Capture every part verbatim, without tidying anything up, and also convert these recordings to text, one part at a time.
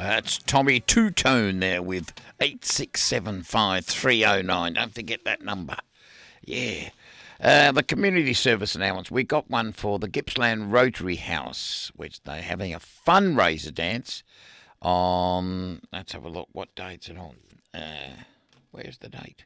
That's Tommy Two-Tone there with eight six seven five three oh nine. Don't forget that number. Yeah. Uh, the community service announcement. We got one for the Gippsland Rotary House, which they're having a fundraiser dance on... Let's have a look. What date's it on? Uh, where's the date?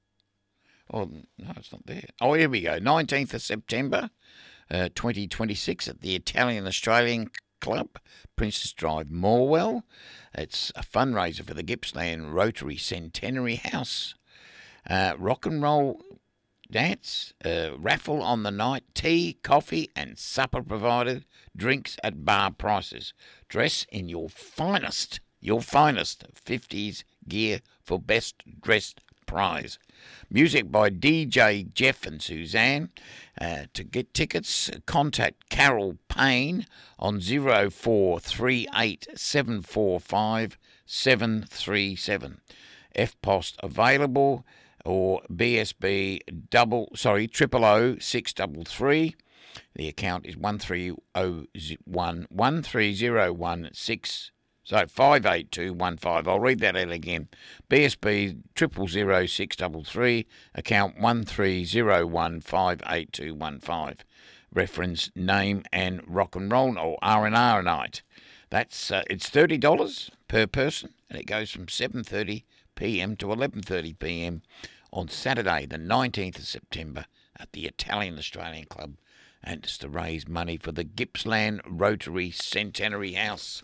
Oh, no, it's not there. Oh, here we go. nineteenth of September, uh, twenty twenty-six at the Italian Australian Club, Princess Drive, Morwell. It's a fundraiser for the Gippsland Rotary Centenary House. Uh, rock and roll dance, uh, raffle on the night, tea, coffee and supper provided, drinks at bar prices. Dress in your finest, your finest fifties gear for best dressed prize. Music by D J Jeff and Suzanne. Uh, to get tickets, contact Carol Payne on zero four three eight seven four five seven three seven. F Post available, or B S B double sorry triple O six double three. The account is one three oh one one three zero one six. So five eight two one five. I'll read that out again. B S B triple zero six double three. Account one three zero one five eight two one five. Reference name and rock and roll or R and R night. That's uh, it's thirty dollars per person, and it goes from seven thirty p m to eleven thirty p m on Saturday, the nineteenth of September, at the Italian Australian Club, and it's to raise money for the Gippsland Rotary Centenary House.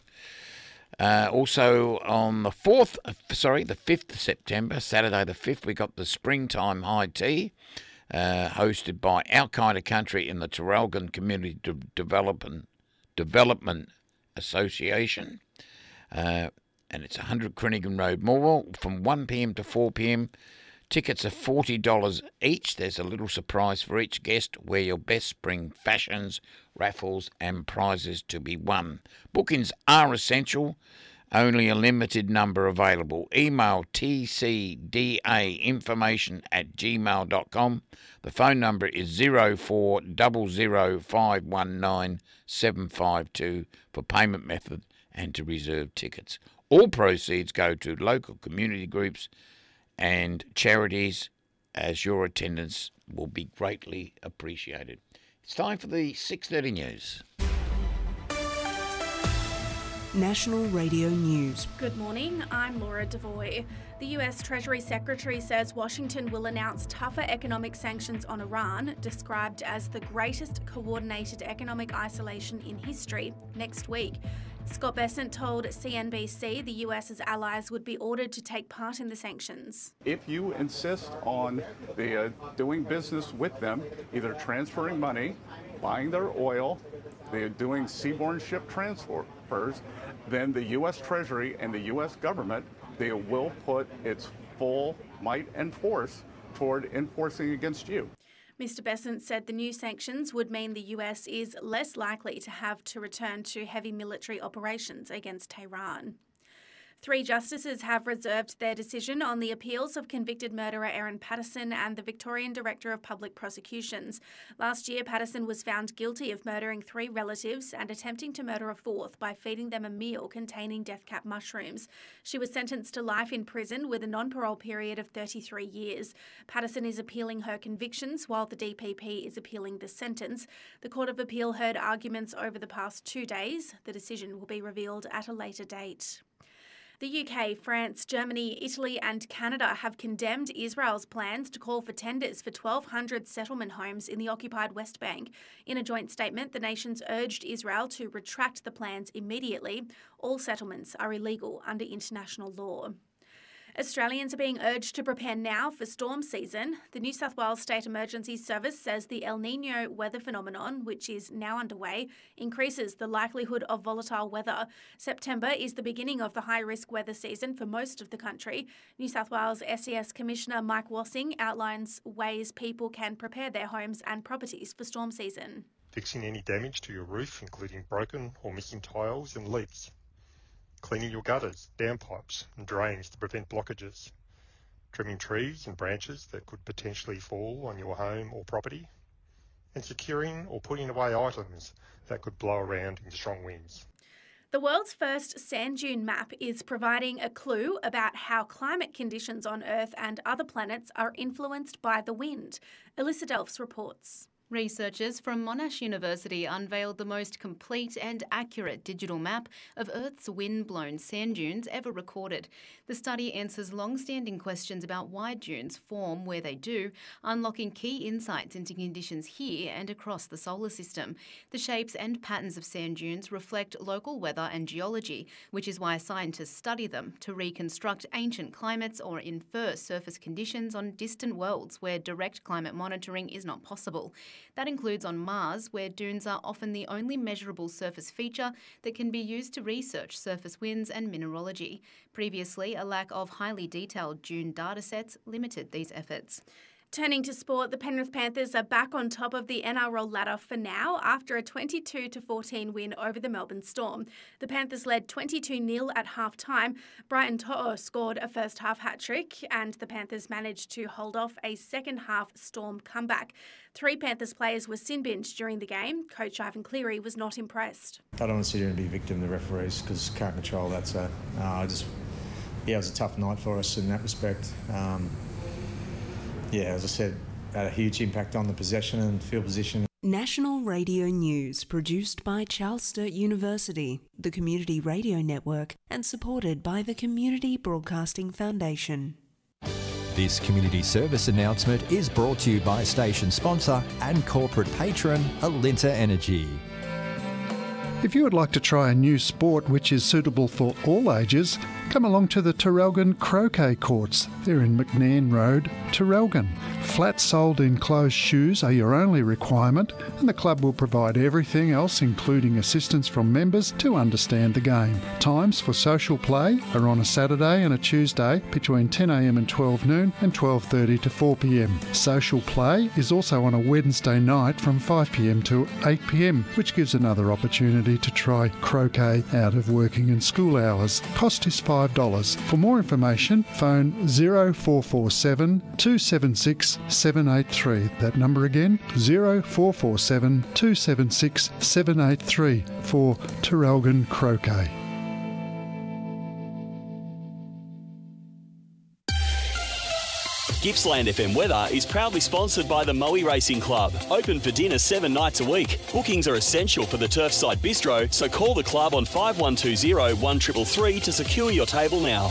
Uh, also on the fourth, sorry, the fifth of September, Saturday the fifth, we got the Springtime High Tea, uh, hosted by Our Kind of Country in the Traralgon Community De- Development Development Association, uh, and it's one hundred Crinigan Road, Morwell, from one p m to four p m. Tickets are forty dollars each. There's a little surprise for each guest. Wear your best spring fashions, raffles and prizes to be won. Bookings are essential. Only a limited number available. Email t c d a information at gmail dot com. The phone number is zero four zero zero five one nine seven five two for payment method and to reserve tickets. All proceeds go to local community groups and charities, as your attendance will be greatly appreciated. It's time for the six thirty news. National Radio News. Good morning, I'm Laura Devoy. The U S Treasury Secretary says Washington will announce tougher economic sanctions on Iran, described as the greatest coordinated economic isolation in history, next week. Scott Bessent told C N B C the U S's allies would be ordered to take part in the sanctions. If you insist on the, uh, doing business with them, either transferring money, buying their oil, they're doing seaborne ship transfers, then the U S Treasury and the U S government, they will put its full might and force toward enforcing against you. Mister Bessent said the new sanctions would mean the U S is less likely to have to return to heavy military operations against Tehran. Three justices have reserved their decision on the appeals of convicted murderer Erin Patterson and the Victorian Director of Public Prosecutions. Last year, Patterson was found guilty of murdering three relatives and attempting to murder a fourth by feeding them a meal containing death cap mushrooms. She was sentenced to life in prison with a non-parole period of thirty-three years. Patterson is appealing her convictions while the D P P is appealing the sentence. The Court of Appeal heard arguments over the past two days. The decision will be revealed at a later date. The U K, France, Germany, Italy and Canada have condemned Israel's plans to call for tenders for twelve hundred settlement homes in the occupied West Bank. In a joint statement, the nations urged Israel to retract the plans immediately. All settlements are illegal under international law. Australians are being urged to prepare now for storm season. The New South Wales State Emergency Service says the El Niño weather phenomenon, which is now underway, increases the likelihood of volatile weather. September is the beginning of the high-risk weather season for most of the country. New South Wales S E S Commissioner Mike Wassing outlines ways people can prepare their homes and properties for storm season. Fixing any damage to your roof, including broken or missing tiles and leaks. Cleaning your gutters, downpipes and drains to prevent blockages, trimming trees and branches that could potentially fall on your home or property, and securing or putting away items that could blow around in strong winds. The world's first sand dune map is providing a clue about how climate conditions on Earth and other planets are influenced by the wind. Alyssa Delphs reports. Researchers from Monash University unveiled the most complete and accurate digital map of Earth's wind-blown sand dunes ever recorded. The study answers long-standing questions about why dunes form where they do, unlocking key insights into conditions here and across the solar system. The shapes and patterns of sand dunes reflect local weather and geology, which is why scientists study them to reconstruct ancient climates or infer surface conditions on distant worlds where direct climate monitoring is not possible. That includes on Mars, where dunes are often the only measurable surface feature that can be used to research surface winds and mineralogy. Previously, a lack of highly detailed dune datasets limited these efforts. Turning to sport, the Penrith Panthers are back on top of the N R L ladder for now after a twenty-two to fourteen win over the Melbourne Storm. The Panthers led twenty-two nil at half-time. Brighton To'o scored a first-half hat-trick and the Panthers managed to hold off a second-half Storm comeback. Three Panthers players were sin-binned during the game. Coach Ivan Cleary was not impressed. I don't want to sit here and be a victim of the referees because can't control that. So uh, I just, yeah, it was a tough night for us in that respect. Um, Yeah, as I said, had a huge impact on the possession and field position. National Radio News, produced by Charles Sturt University, the Community Radio Network, and supported by the Community Broadcasting Foundation. This community service announcement is brought to you by station sponsor and corporate patron Alinta Energy. If you would like to try a new sport which is suitable for all ages, come along to the Terrelgan Croquet Courts. They're in McNairn Road, Terrelgan. Flat-soled enclosed shoes are your only requirement, and the club will provide everything else, including assistance from members, to understand the game. Times for social play are on a Saturday and a Tuesday between ten a m and twelve noon and twelve thirty to four p m. Social play is also on a Wednesday night from five p m to eight p m, which gives another opportunity to try croquet out of working and school hours. Cost is five dollars. For more information, phone zero four four seven, two seven six, seven eight three. That number again, zero four four seven, two seven six, seven eight three for Terrelgan Croquet. Gippsland F M Weather is proudly sponsored by the Moe Racing Club. Open for dinner seven nights a week. Bookings are essential for the Turfside Bistro, so call the club on five one two zero, one three three three to secure your table now.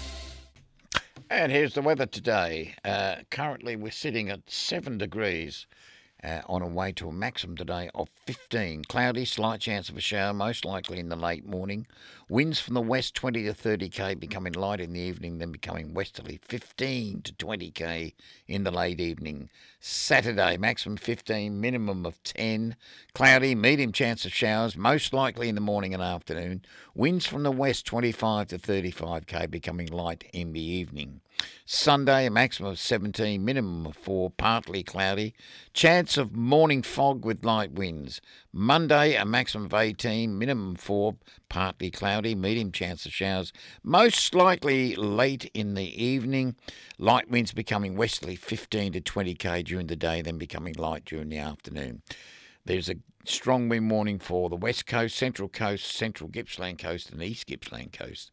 And here's the weather today. Uh, currently we're sitting at seven degrees uh, on a way to a maximum today of fifteen. Cloudy, slight chance of a shower, most likely in the late morning. Winds from the west twenty to thirty k, becoming light in the evening, then becoming westerly fifteen to twenty k in the late evening. Saturday, maximum fifteen, minimum of ten. Cloudy, medium chance of showers, most likely in the morning and afternoon. Winds from the west twenty-five to thirty-five k, becoming light in the evening. Sunday, a maximum of seventeen, minimum of four, partly cloudy. Chance of morning fog with light winds. Monday, a maximum of eighteen, minimum four, partly cloudy, medium chance of showers, most likely late in the evening. Light winds becoming westerly fifteen to twenty k during the day, then becoming light during the afternoon. There's a strong wind warning for the west coast, central coast, central Gippsland coast and east Gippsland coast.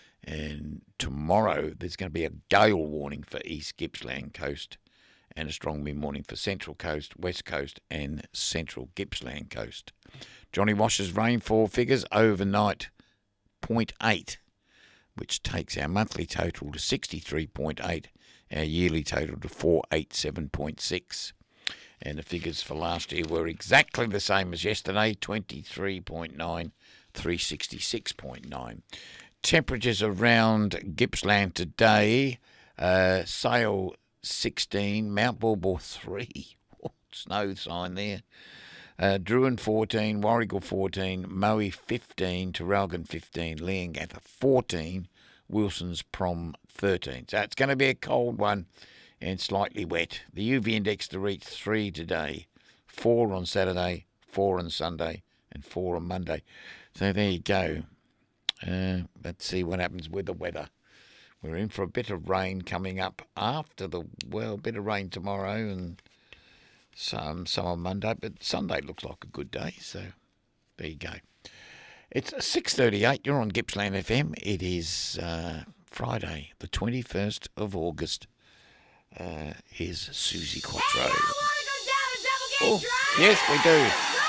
And tomorrow there's going to be a gale warning for east Gippsland coast and a strong wind warning for central coast, west coast and central Gippsland coast. Johnny Wash's rainfall figures overnight zero point eight, which takes our monthly total to sixty-three point eight, our yearly total to four eighty-seven point six. And the figures for last year were exactly the same as yesterday, twenty-three point nine, three sixty-six point nine. Temperatures around Gippsland today, uh, Sale sixteen, Mount Bulbul three, oh, snow sign there, uh, Druin fourteen, Warrigal fourteen, Moe fifteen, Terrelgan fifteen, Leongatha fourteen, Wilson's Prom thirteen. So it's going to be a cold one and slightly wet. The U V index to reach three today, four on Saturday, four on Sunday and four on Monday. So there you go. Uh, let's see what happens with the weather. We're in for a bit of rain coming up after the, well, a bit of rain tomorrow and some, some on Monday, but Sunday looks like a good day, so there you go. It's six thirty-eight. You're on Gippsland F M. It is uh, Friday, the twenty-first of August. Uh, here's Susie Quattro. Hey, I wanna go down a double Oh, gate drive. yes, we do.